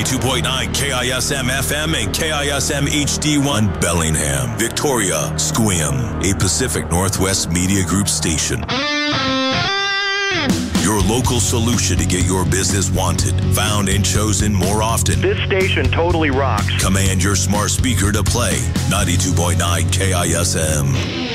92.9 KISM FM and KISM HD1 Bellingham, Victoria, Sequim, a Pacific Northwest Media Group station. Your local solution to get your business wanted, found, and chosen more often. This station totally rocks. Command your smart speaker to play 92.9 KISM.